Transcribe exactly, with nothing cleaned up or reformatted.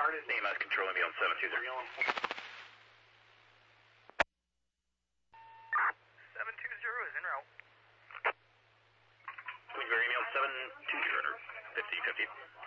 A M S control me on seven two zero. seven two zero is en route. Queen Mary, on seven two zero, fifty fifty.